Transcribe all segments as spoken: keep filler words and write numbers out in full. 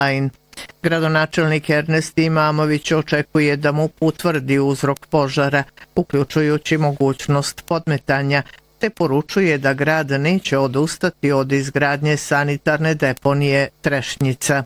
online. Gradonačelnik Ernest Imamović očekuje da mu utvrdi uzrok požara, uključujući mogućnost podmetanja, te poručuje da grad neće odustati od izgradnje sanitarne deponije Trešnjica.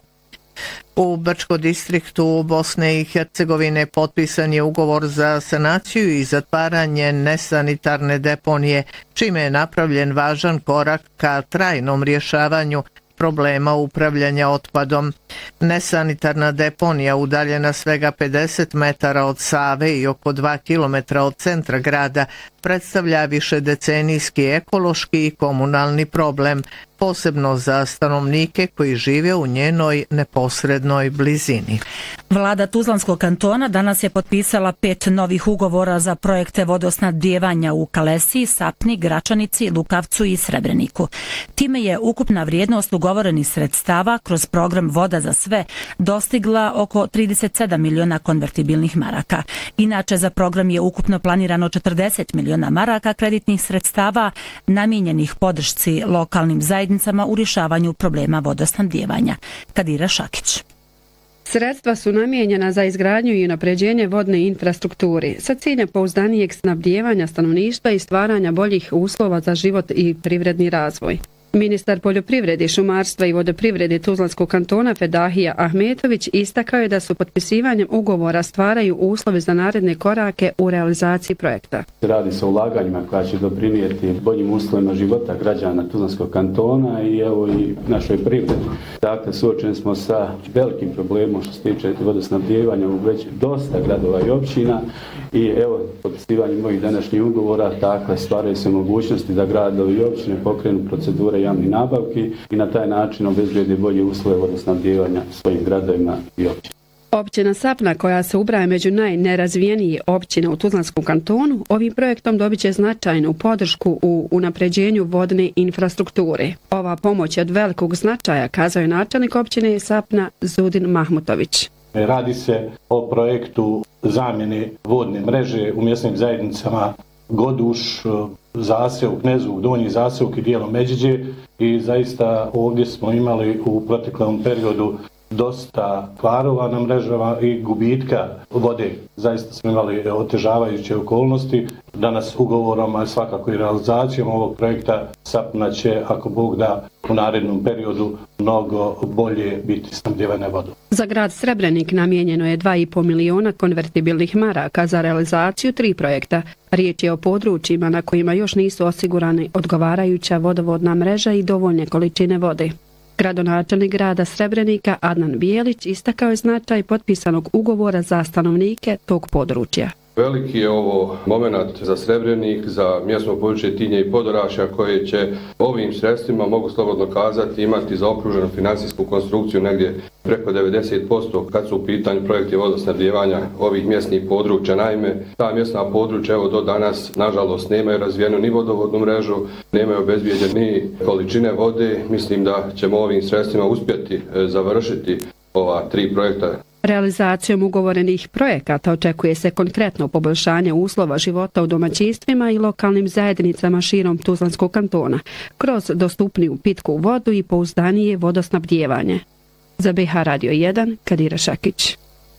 U Brčko distriktu Bosne i Hercegovine potpisan je ugovor za sanaciju i zatvaranje nesanitarne deponije, čime je napravljen važan korak ka trajnom rješavanju problema upravljanja otpadom. Nesanitarna deponija udaljena svega pedeset metara od Save i oko dva kilometra od centra grada predstavlja višedecenijski ekološki i komunalni problem, posebno za stanovnike koji žive u njenoj neposrednoj blizini. Vlada Tuzlanskog kantona danas je potpisala pet novih ugovora za projekte vodosnabdijevanja u Kalesiji, Sapni, Gračanici, Lukavcu i Srebreniku. Time je ukupna vrijednost ugovorenih sredstava kroz program Voda za sve dostigla oko trideset sedam miliona konvertibilnih maraka. Inače, za program je ukupno planirano četrdeset miliona maraka kreditnih sredstava namijenjenih podršci lokalnim zajednicama u rješavanju problema vodosnabdijevanja. Kadira Šakić. Sredstva su namijenjena za izgradnju i unapređenje vodne infrastrukture sa ciljem pouzdanijeg snabdijevanja stanovništva i stvaranja boljih uslova za život i privredni razvoj. Ministar poljoprivrede, šumarstva i vodoprivrede Tuzlanskog kantona Fedahija Ahmetović istakao je da su potpisivanjem ugovora stvaraju uslove za naredne korake u realizaciji projekta. Radi se o ulaganjima koja će doprinijeti boljim uslovima života građana Tuzlanskog kantona i evo i našoj privredi. Dakle, suočeni smo sa velikim problemom što se tiče vodosnabdijevanja u već dosta gradova i općina i evo, potpisivanjem ovih današnjih ugovora dakle, stvaraju se mogućnosti da gradovi i općine pokrenu procedure javnih nabavki i na taj način obezbijede bolje uslove vodosnabdijevanja svojim gradovima i općinama. Općina Sapna, koja se ubraja među najnerazvijenije općine u Tuzlanskom kantonu, ovim projektom dobit će značajnu podršku u unapređenju vodne infrastrukture. Ova pomoć je od velikog značaja, kazao je načelnik općine Sapna Zudin Mahmutović. Radi se o projektu zamjene vodne mreže u mjesnim zajednicama Goduš, Zaseuk, Knezuvuk, Donji Zaseuk i dijelom Međiđe i zaista ovdje smo imali u proteklom periodu dosta kvarova na mrežama i gubitka vode. Zaista smo imali otežavajuće okolnosti. Danas ugovorom, a svakako i realizacijom ovog projekta Sapna će, ako Bog da, u narednom periodu mnogo bolje biti snabdijevane vodom. Za grad Srebrenik namijenjeno je dva i pol miliona konvertibilnih maraka za realizaciju tri projekta. Riječ je o područjima na kojima još nisu osigurani odgovarajuća vodovodna mreža i dovoljne količine vode. Gradonačelnik grada Srebrenika Adnan Bijelić istakao je značaj potpisanog ugovora za stanovnike tog područja. Veliki je ovo moment za Srebrenik, za mjesno područje Tinje i Podorašja koje će ovim sredstvima, mogu slobodno kazati, imati zaokruženu financijsku konstrukciju negdje preko devedeset posto kad su u pitanju projekti vodosnabdijevanja ovih mjesnih područja. Naime, ta mjesna područja evo do danas nažalost nemaju razvijenu ni vodovodnu mrežu, nemaju obezbijeđene ni količine vode. Mislim da ćemo ovim sredstvima uspjeti završiti ova tri projekta. Realizacijom ugovorenih projekata očekuje se konkretno poboljšanje uslova života u domaćinstvima i lokalnim zajednicama širom Tuzlanskog kantona, kroz dostupniju pitku vodu i pouzdanije vodosnabdijevanje. Za B H Radio jedan, Kadira Šakić.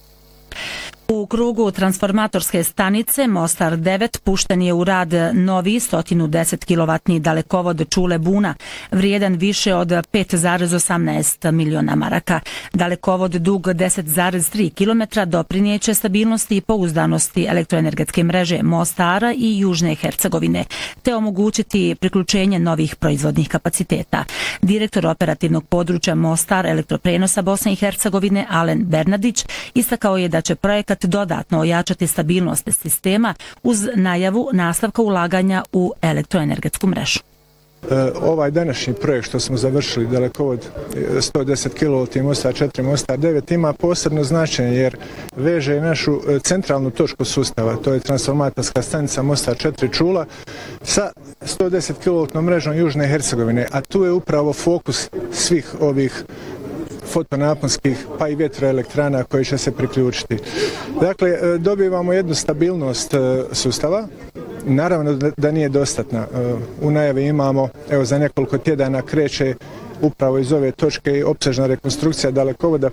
U krugu transformatorske stanice Mostar devet pušten je u rad novi sto deset kilovatni dalekovod Čule-Buna, vrijedan više od pet zarez osamnaest miliona maraka. Dalekovod dug deset zarez tri kilometra doprinijeće stabilnosti i pouzdanosti elektroenergetske mreže Mostara i Južne Hercegovine, te omogućiti priključenje novih proizvodnih kapaciteta. Direktor operativnog područja Mostar elektroprenosa Bosne i Hercegovine Alen Bernardić istakao je da će projekat dodatno ojačati stabilnost sistema uz najavu nastavka ulaganja u elektroenergetsku mrežu. Ovaj današnji projekt što smo završili, dalekovod sto deset kilovolti Mostar četiri Mostar devet, ima posebno značenje jer veže našu centralnu točku sustava, to je transformatorska stanica Mostar četiri Čula sa sto deset kilovoltnom mrežom Južne Hercegovine, a tu je upravo fokus svih ovih fotonaponskih pa i vjetroelektrana koje će se priključiti. Dakle, dobivamo jednu stabilnost sustava, naravno da nije dostatna. U najavi imamo, evo za nekoliko tjedana kreće upravo iz ove točke opsežna rekonstrukcija dalekovoda